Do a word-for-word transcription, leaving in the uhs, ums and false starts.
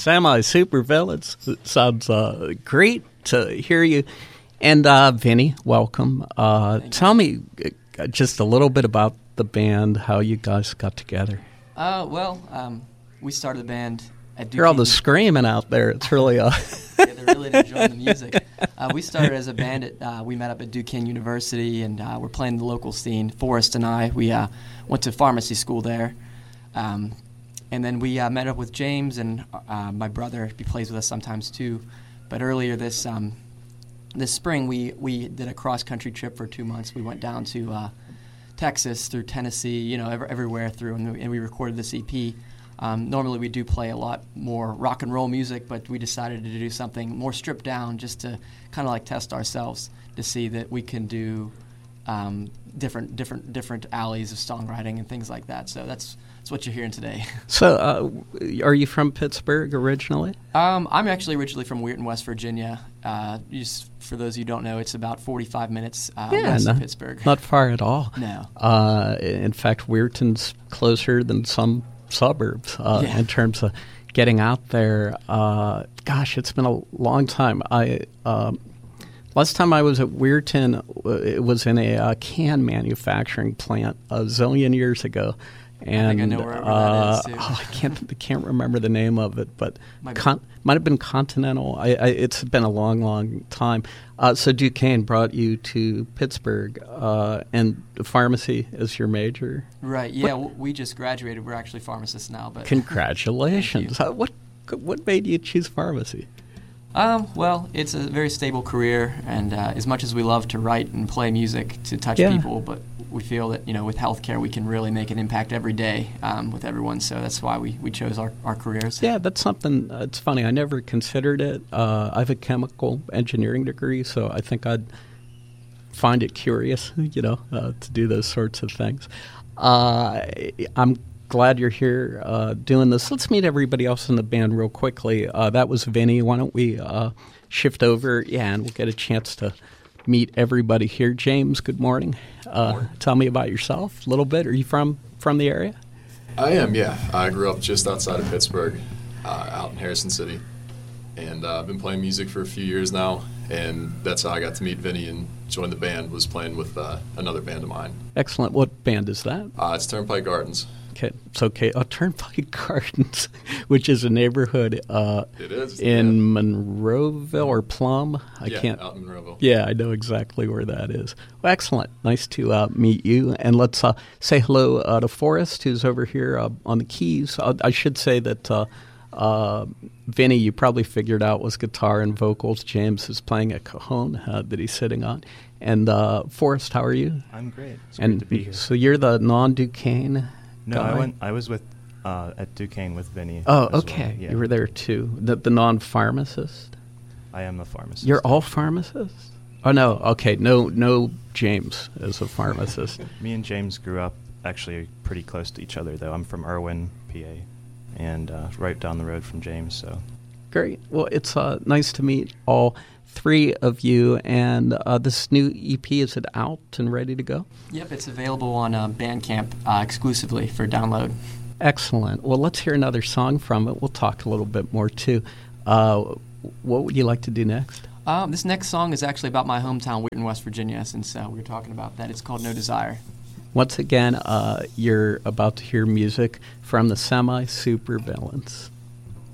Semi Supervillains. It sounds uh, great to hear you. And uh, Vinny, welcome. Uh, tell me uh, just a little bit about the band, how you guys got together. Uh, well, um, we started the band at Duquesne. You're all the screaming out there. It's really... Uh... yeah, they're really enjoying the music. Uh, we started as a band. At, uh, we met up at Duquesne University, and uh, we're playing the local scene. Forrest and I, we uh, went to pharmacy school there. Um, and then we uh, met up with James, and uh, my brother, he plays with us sometimes too. But earlier this um, this spring, we, we did a cross-country trip for two months. We went down to uh, Texas, through Tennessee, you know, every, everywhere through, and we, and we recorded this E P. Um, normally we do play a lot more rock and roll music, but we decided to do something more stripped down just to kind of like test ourselves to see that we can do um, different different different alleys of songwriting and things like that. So that's that's what you're hearing today. So uh, are you from Pittsburgh originally? Um, I'm actually originally from Weirton, West Virginia. Uh, just for those of you who don't know, it's about forty-five minutes uh, yeah, west not, of Pittsburgh. Not far at all. No. Uh, in fact, Weirton's closer than some suburbs uh, yeah. in terms of getting out there. Uh, gosh, it's been a long time. I um, last time I was at Weirton, it was in a uh, can manufacturing plant a zillion years ago. And I think I know where uh, that is too. oh, I can't I can't remember the name of it, but might, con- might have been Continental. I, I, it's been a long, long time. Uh, so Duquesne brought you to Pittsburgh, uh, and pharmacy is your major. Right. Yeah, w- we just graduated. We're actually pharmacists now. But Congratulations! Uh, what what made you choose pharmacy? Um, well, it's a very stable career, and uh, as much as we love to write and play music to touch yeah. people, but we feel that, you know, with healthcare we can really make an impact every day um, with everyone, so that's why we, we chose our, our careers. Yeah, that's something, uh, it's funny, I never considered it. Uh, I have a chemical engineering degree, so I think I'd find it curious, you know, uh, to do those sorts of things. Uh, I'm glad you're here uh, doing this. Let's meet everybody else in the band real quickly. Uh, that was Vinny. Why don't we uh, shift over? Yeah, and we'll get a chance to meet everybody here. James, good morning. Uh, morning. Tell me about yourself a little bit. Are you from, from the area? I am, yeah. I grew up just outside of Pittsburgh, uh, out in Harrison City. And uh, I've been playing music for a few years now, and that's how I got to meet Vinny and join the band, was playing with uh, another band of mine. Excellent. What band is that? Uh, it's Turnpike Gardens. Okay, it's okay. Oh, Turnpike Gardens, which is a neighborhood uh, it is, in yeah. Monroeville or Plum. I yeah, can't. out in Monroeville. Yeah, I know exactly where that is. Well, excellent. Nice to uh, meet you. And let's uh, say hello uh, to Forrest, who's over here uh, on the keys. Uh, I should say that uh, uh, Vinny, you probably figured out, was guitar and vocals. James is playing a cajon uh, that he's sitting on. And uh, Forrest, how are you? I'm great. It's and great to be here. So you're the non-Duquesne No, guy? I went. I was with uh, at Duquesne with Vinny. Oh, as okay. well. Yeah. You were there too. The, the non-pharmacist? I am a pharmacist. You're all pharmacists? Oh, no. Okay. No, no James is a pharmacist. Me and James grew up actually pretty close to each other, though. I'm from Irwin, P A, and uh, right down the road from James. So Great. Well, it's uh, nice to meet all three of you. And uh, this new E P, is it out and ready to go? Yep, it's available on uh, Bandcamp uh, exclusively for download. Excellent. Well, let's hear another song from it. We'll talk a little bit more, too. Uh, what would you like to do next? Um, this next song is actually about my hometown, Weirton, West Virginia, since uh, we were talking about that. It's called No Desire. Once again, uh, you're about to hear music from the Semi Supervillains.